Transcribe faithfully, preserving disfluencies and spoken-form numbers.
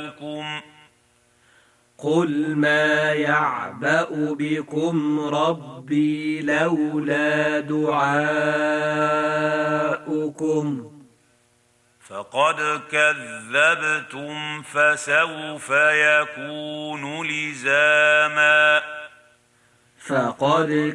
بكم قل ما يعبأ بكم ربي لولا دعاؤكم فقد كذبتم فسوف يكون لزاما فقد